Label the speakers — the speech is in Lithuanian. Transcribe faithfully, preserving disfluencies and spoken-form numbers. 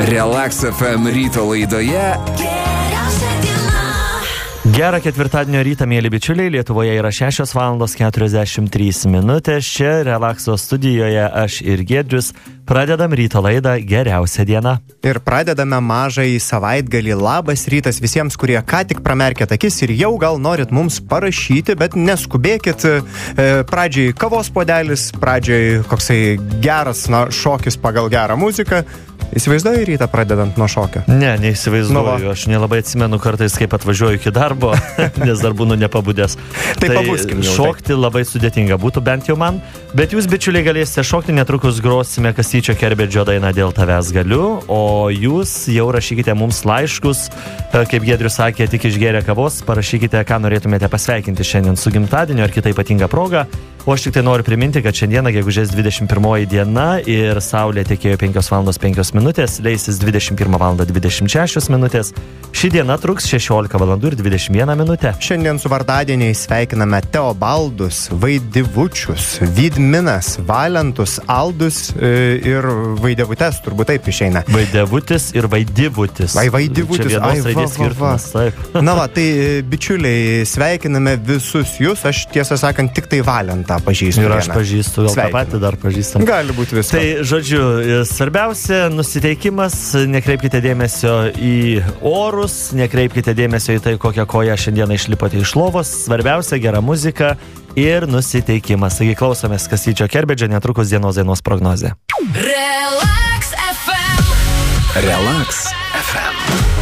Speaker 1: Relax F M ryto laidoje.
Speaker 2: Gerą ketvirtadienio rytą, mėly bičiuliai, Lietuvoje yra šešios valandos keturiasdešimt trys minutės. Čia Relaxo studijoje aš ir Giedrius pradedam ryto laidą Geriausia diena.
Speaker 3: Ir pradedame mažąjį savaitgalį. Labas rytas visiems, kurie ką tik pramerkėt akis ir jau gal norit mums parašyti, bet neskubėkit. Pradžiai kavos puodelis, pradžiai koksai geras na, šokis pagal gerą muziką. Įsivaizduoju rytą pradedant nuo šokio?
Speaker 2: Ne, neįsivaizduoju. Aš nelabai atsimenu kartais, kaip atvažiuoju iki darbo, nes dar būnu nepabudęs.
Speaker 3: Tai, tai pabuskim jau.
Speaker 2: Šokti tai. Labai sudėtinga būtų, bent jau man. Bet jūs, bičiuliai, galėsite šokti, netrukus grosime Kastyčio Kerbedžio dainą Dėl tavęs galiu, o jūs jau rašykite mums laiškus, kaip Giedrius sakė, tik išgėrę kavos, parašykite, ką norėtumėte pasveikinti šiandien su gimtadieniu ar kitą ypatingą progą. O aš tik tai noriu priminti, kad šiandieną gegužės dvidešimt pirmoji diena ir saulė tekėjo penkios valandos penkios minutės, leisis dvidešimt pirmą valandą dvidešimt šešios minutės. Ši diena truks šešiolika valandų ir dvidešimt vieną minutę.
Speaker 3: Šiandien su vardadieniais sveikiname Teobaldus, Vaidivučius, Vydminas, Valentus, Aldus ir Vaidevutes, turbūt taip išeina.
Speaker 2: Vaidevutis ir Vaidivutis.
Speaker 3: Vai, Vaidivutis.
Speaker 2: Čia vienos raidės skirtumas, taip.
Speaker 3: Na va, tai bičiuliai, sveikiname visus jūs, aš tiesą sakant tik tai Valentą pažįstu.
Speaker 2: Ir aš pažįstu, gal tą patį dar pažįstam.
Speaker 3: Gali būti viskas.
Speaker 2: Tai, žodžiu, svarbiausia, nusiteikimas, nekreipkite dėmesio į orus, nekreipkite dėmesio į tai, kokią koją šiandieną išlipote iš lovos, svarbiausia, gera muzika ir nusiteikimas. Taigi klausomės Kastyčio Kerbedžio, netrukus dienos dainos prognozė.
Speaker 1: Relax F M. Relax F M.